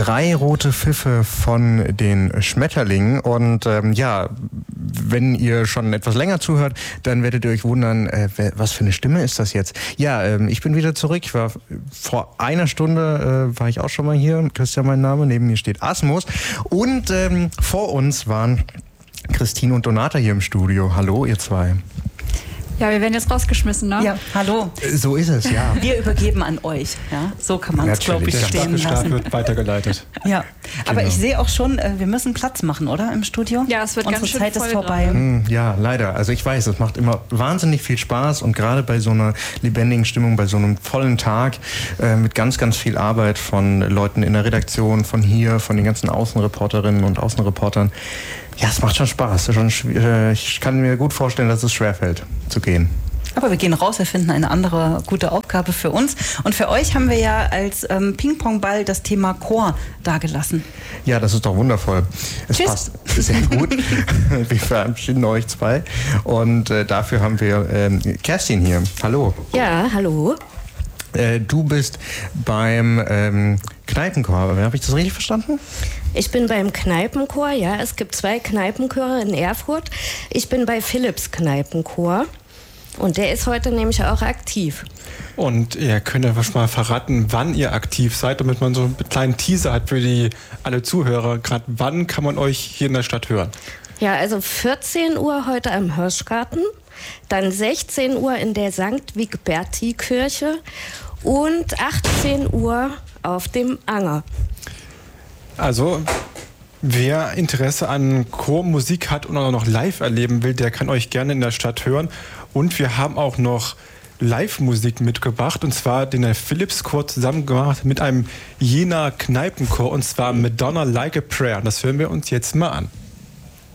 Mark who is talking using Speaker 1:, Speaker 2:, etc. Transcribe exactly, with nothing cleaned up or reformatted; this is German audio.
Speaker 1: Drei rote Pfiffe von den Schmetterlingen. Und ähm, ja, wenn ihr schon etwas länger zuhört, dann werdet ihr euch wundern, äh, was für eine Stimme ist das jetzt? Ja, ähm, ich bin wieder zurück. Ich war vor einer Stunde, äh, war ich auch schon mal hier. Christian mein Name, neben mir steht Asmus. Und ähm, vor uns waren Christine und Donata hier im Studio. Hallo, ihr zwei.
Speaker 2: Ja, wir werden jetzt rausgeschmissen, ne?
Speaker 3: Ja, hallo.
Speaker 1: So ist es, ja.
Speaker 3: Wir übergeben an euch. Ja, so kann man es, glaube ich,
Speaker 4: Der
Speaker 3: stehen
Speaker 4: Staffelstab
Speaker 3: lassen.
Speaker 4: wird weitergeleitet.
Speaker 3: Ja, aber
Speaker 1: Genau.
Speaker 3: ich sehe auch schon, äh, wir müssen Platz machen, oder? Im Studio?
Speaker 2: Ja, es wird
Speaker 3: Unsere
Speaker 2: ganz schön
Speaker 3: Zeit
Speaker 2: voll
Speaker 3: ist vorbei.
Speaker 1: Hm, Ja, leider. Also ich weiß, es macht immer wahnsinnig viel Spaß und gerade bei so einer lebendigen Stimmung, bei so einem vollen Tag äh, mit ganz, ganz viel Arbeit von Leuten in der Redaktion, von hier, von den ganzen Außenreporterinnen und Außenreportern. Ja, es macht schon Spaß. Schon, schw- äh, ich kann mir gut vorstellen, dass es schwerfällt zu gehen.
Speaker 3: Aber wir gehen raus, wir finden eine andere gute Aufgabe für uns. Und für euch haben wir ja als ähm, Ping-Pong-Ball das Thema Chor dargelassen.
Speaker 1: Ja, das ist doch wundervoll. Es
Speaker 3: Tschüss.
Speaker 1: passt sehr gut. Wir verabschieden euch zwei. Und äh, dafür haben wir ähm, Kerstin hier. Hallo.
Speaker 5: Ja, hallo.
Speaker 1: Äh, du bist beim ähm, Kneipenchor. Habe ich das richtig verstanden?
Speaker 5: Ich bin beim Kneipenchor, ja. Es gibt zwei Kneipenchöre in Erfurt. Ich bin bei Philips Kneipenchor. Und der ist heute nämlich auch aktiv.
Speaker 4: Und ihr könnt ja schon mal verraten, wann ihr aktiv seid, damit man so einen kleinen Teaser hat für die alle Zuhörer. Gerade wann kann man euch hier in der Stadt hören?
Speaker 5: Ja, also vierzehn Uhr heute am Hirschgarten, dann sechzehn Uhr in der Sankt Wigberti-Kirche und achtzehn Uhr auf dem Anger.
Speaker 4: Also, wer Interesse an Chormusik hat und auch noch live erleben will, der kann euch gerne in der Stadt hören. Und wir haben auch noch Live-Musik mitgebracht, und zwar den der Philips Chor zusammen gemacht mit einem Jenaer Kneipenchor, und zwar Madonna Like a Prayer. Das hören wir uns jetzt mal an.